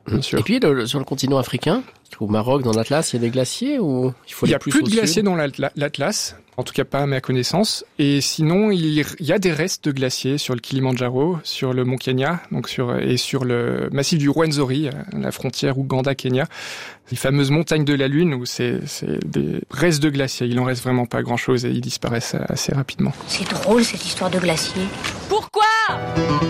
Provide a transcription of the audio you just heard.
bien sûr. Et puis sur le continent africain, au Maroc, dans l'Atlas, il y a des glaciers ou il faut aller plus au sud ? Il y a plus de glaciers dans l'Atlas, en tout cas pas à ma connaissance. Et sinon, il y a des restes de glaciers sur le Kilimandjaro, sur le mont Kenya, et sur le massif du Rwenzori, la frontière Ouganda-Kenya. Les fameuses montagnes de la Lune où c'est des restes de glaciers. Il en reste vraiment pas grand-chose et ils disparaissent assez rapidement. C'est drôle cette histoire de glacier. Pourquoi ?